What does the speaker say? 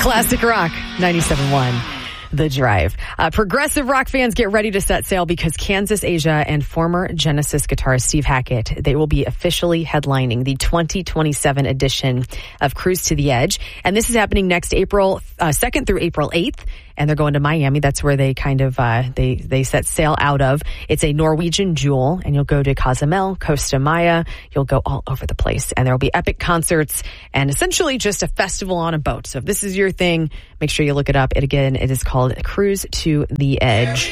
Classic Rock 97.1. The Drive. Progressive rock fans, get ready to set sail because Kansas Asia and former Genesis guitarist Steve Hackett, they will be officially headlining the 2027 edition of Cruise to the Edge. And this is happening next April 2nd through April 8th. And they're going to Miami. That's where they kind of, they set sail out of. It's a Norwegian jewel, and you'll go to Cozumel, Costa Maya. You'll go all over the place, and there will be epic concerts and essentially just a festival on a boat. So if this is your thing, make sure you look it up. It is called Cruise to the Edge.